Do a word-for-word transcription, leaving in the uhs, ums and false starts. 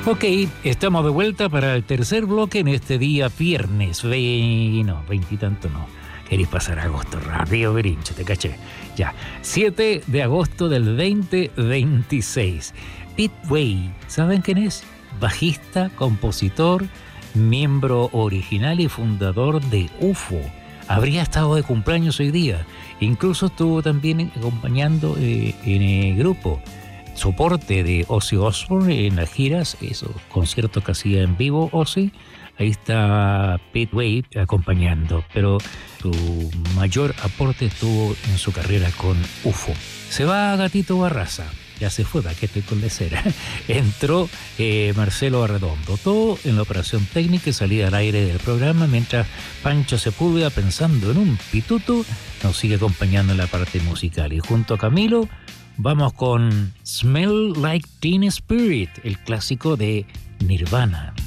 Ok, estamos de vuelta para el tercer bloque en este día viernes. Ve... No, veintitanto no. Queréis pasar agosto rápido, Berincho, te caché. Ya, siete de agosto del veinte veintiséis. Pete Way, ¿saben quién es? Bajista, compositor, miembro original y fundador de U F O. Habría estado de cumpleaños hoy día. Incluso estuvo también acompañando eh, en el grupo soporte de Ozzy Osbourne en las giras, esos conciertos que hacía en vivo Ozzy. Ahí está Pete Way acompañando, pero su mayor aporte estuvo en su carrera con U F O. Se va Gatito Barraza, ya se fue, ¿para qué estoy con lecera? Entró eh, Marcelo Arredondo, todo en la operación técnica y salida al aire del programa, mientras Pancho Sepúlveda, pensando en un pituto, nos sigue acompañando en la parte musical. Y junto a Camilo vamos con Smell Like Teen Spirit, el clásico de Nirvana.